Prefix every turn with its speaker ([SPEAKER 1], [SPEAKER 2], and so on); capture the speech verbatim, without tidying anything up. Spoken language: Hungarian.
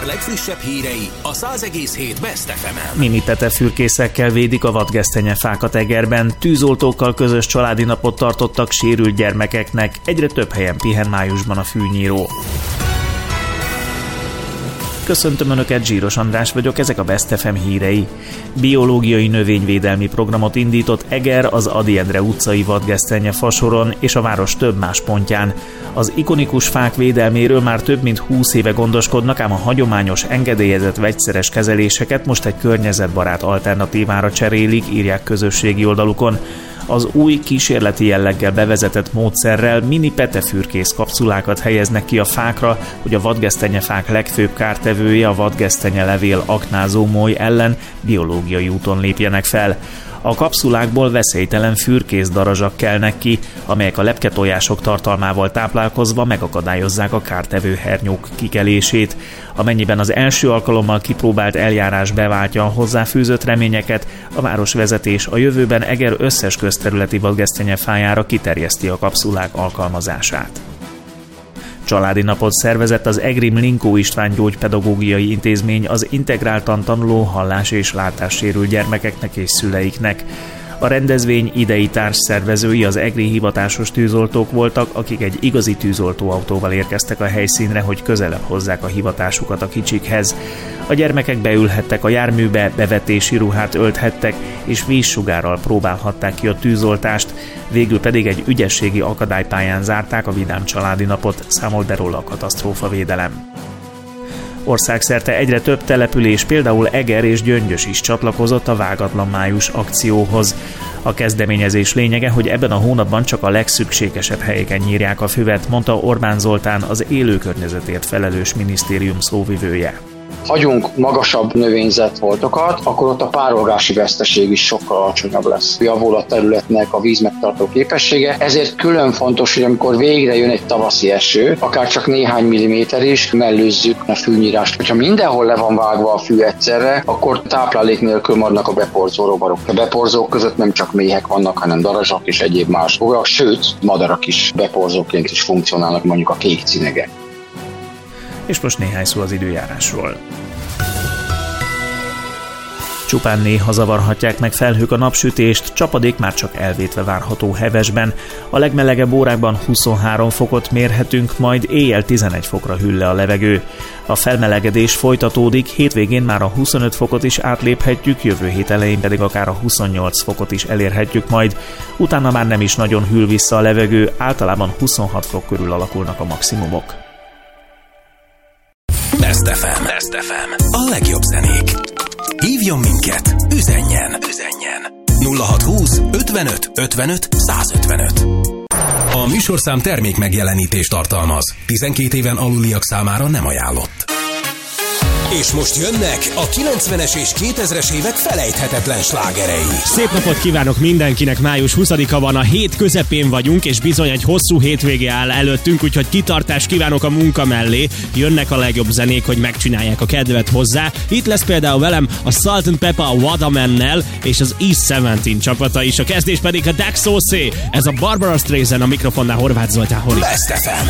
[SPEAKER 1] legfrissebb hírei a száz egész hét Best ef emen.
[SPEAKER 2] Mini petefürkészekkel védik a vadgesztenyefákat Egerben, tűzoltókkal közös családi napot tartottak sérült gyermekeknek, egyre több helyen pihen májusban a fűnyíró. Köszöntöm Önöket, Zsíros András vagyok, ezek a Best ef em hírei. Biológiai növényvédelmi programot indított Eger az Ady Endre utcai vadgesztenye fasoron és a város több más pontján. Az ikonikus fák védelméről már több mint húsz éve gondoskodnak, ám a hagyományos, engedélyezett vegyszeres kezeléseket most egy környezetbarát alternatívára cserélik, írják közösségi oldalukon. Az új kísérleti jelleggel bevezetett módszerrel mini petefürkész kapszulákat helyeznek ki a fákra, hogy a vadgesztenyefák legfőbb kártevője, a vadgesztenye levél aknázó moly ellen biológiai úton lépjenek fel. A kapszulákból veszélytelen fürkész darazsak kelnek ki, amelyek a lepketojások tartalmával táplálkozva megakadályozzák a kártevő hernyók kikelését. Amennyiben az első alkalommal kipróbált eljárás beváltja a hozzáfűzött reményeket, a városvezetés a jövőben Eger összes közterületi vadgesztenyefájára kiterjeszti a kapszulák alkalmazását. Családi napot szervezett az egri Mlinkó István Gyógypedagógiai Intézmény az integráltan tanuló hallás- és látássérült gyermekeknek és szüleiknek. A rendezvény idei társszervezői az egri hivatásos tűzoltók voltak, akik egy igazi tűzoltóautóval érkeztek a helyszínre, hogy közelebb hozzák a hivatásukat a kicsikhez. A gyermekek beülhettek a járműbe, bevetési ruhát ölthettek, és vízsugárral próbálhatták ki a tűzoltást, végül pedig egy ügyességi akadálypályán zárták a vidám családi napot, számolt be róla a katasztrófavédelem. Országszerte egyre több település, például Eger és Gyöngyös is csatlakozott a Vágatlan május akcióhoz. A kezdeményezés lényege, hogy ebben a hónapban csak a legszükségesebb helyeken nyírják a füvet, mondta Orbán Zoltán, az élőkörnyezetért felelős minisztérium szóvivője.
[SPEAKER 3] Hagyunk magasabb növényzetfoltokat, akkor ott a párolgási veszteség is sokkal alacsonyabb lesz. Javul a területnek a vízmegtartó képessége, ezért külön fontos, hogy amikor végre jön egy tavaszi eső, akár csak néhány milliméter is, mellőzzük a fűnyírást. Hogyha mindenhol le van vágva a fű egyszerre, akkor táplálék nélkül maradnak a beporzó rovarok. A beporzók között nem csak méhek vannak, hanem darazsak és egyéb más bogarak, sőt, madarak is beporzóként is funkcionálnak, mondjuk a kék cinegek.
[SPEAKER 2] És most néhány szó az időjárásról. Csupán néha zavarhatják meg felhők a napsütést, csapadék már csak elvétve várható Hevesben. A legmelegebb órákban huszonhárom fokot mérhetünk, majd éjjel tizenegy fokra hűl le a levegő. A felmelegedés folytatódik, hétvégén már a huszonöt fokot is átléphetjük, jövő hét elején pedig akár a huszonnyolc fokot is elérhetjük majd. Utána már nem is nagyon hűl vissza a levegő, általában huszonhat fok körül alakulnak a maximumok.
[SPEAKER 1] Best ef em. Best ef em. A legjobb zenék. Hívjon minket, üzenjen, üzenjen. nulla hatszázhúsz ötvenöt ötvenöt százötvenöt. A műsorszám termék megjelenítést tartalmaz. tizenkét éven aluliak számára nem ajánlott. És most jönnek a kilencvenes és kétezres évek felejthetetlen slágerei.
[SPEAKER 4] Szép napot kívánok mindenkinek, május huszadika van, a hét közepén vagyunk, és bizony egy hosszú hétvége áll előttünk, úgyhogy kitartást kívánok a munka mellé. Jönnek a legjobb zenék, hogy megcsinálják a kedvet hozzá. Itt lesz például velem a Salt and Pepper a Wadamannel, és az East tizenkilenc csapata is. A kezdés pedig a Dax o cé. Ez a Barbara Streisand, a mikrofonnál Horváth Zoltán Hori.
[SPEAKER 1] Best ef em.